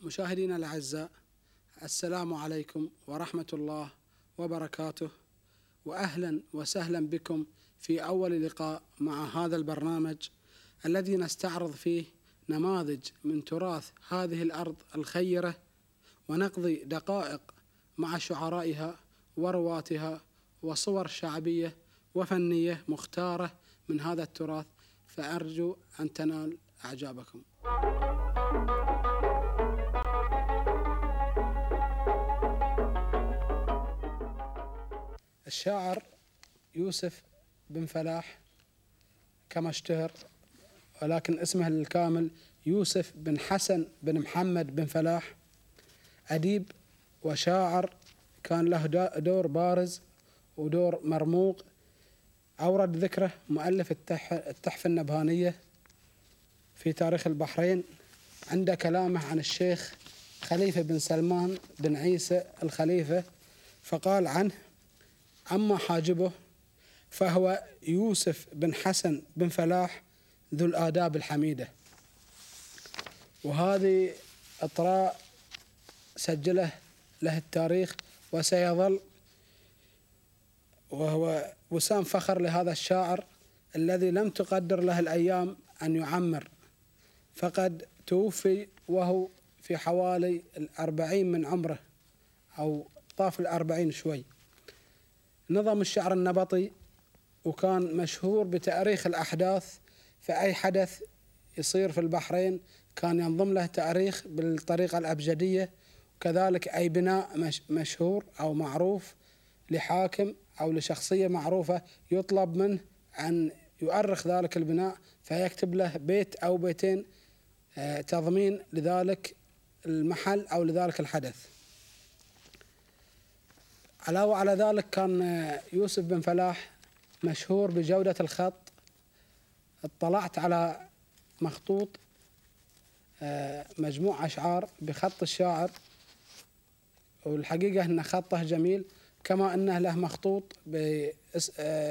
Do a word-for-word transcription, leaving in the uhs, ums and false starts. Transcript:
مشاهدينا الأعزاء، السلام عليكم ورحمة الله وبركاته، وأهلا وسهلا بكم في أول لقاء مع هذا البرنامج الذي نستعرض فيه نماذج من تراث هذه الأرض الخيرة، ونقضي دقائق مع شعرائها ورواتها وصور شعبية وفنية مختارة من هذا التراث، فأرجو أن تنال إعجابكم. الشاعر يوسف بن فلاح كما اشتهر، ولكن اسمه الكامل يوسف بن حسن بن محمد بن فلاح، أديب وشاعر كان له دور بارز ودور مرموق. أورد ذكره مؤلف التحفة النبهانية في تاريخ البحرين عند كلامه عن الشيخ خليفة بن سلمان بن عيسى الخليفة، فقال عنه: أما حاجبه فهو يوسف بن حسن بن فلاح ذو الآداب الحميدة. وهذه إطراء سجله له التاريخ وسيظل، وهو وسام فخر لهذا الشاعر الذي لم تقدر له الأيام أن يعمر، فقد توفي وهو في حوالي الأربعين من عمره أو طاف الأربعين شوي. نظم الشعر النبطي، وكان مشهور بتاريخ الأحداث، فأي حدث يصير في البحرين كان ينظم له تاريخ بالطريقة الأبجدية، وكذلك أي بناء مشهور أو معروف لحاكم أو لشخصية معروفة يطلب منه أن يؤرخ ذلك البناء، فيكتب له بيت أو بيتين تضمين لذلك المحل أو لذلك الحدث. علاوة على ذلك كان يوسف بن فلاح مشهور بجودة الخط. اطلعت على مخطوط مجموع أشعار بخط الشاعر، والحقيقة أن خطه جميل، كما أنه له مخطوط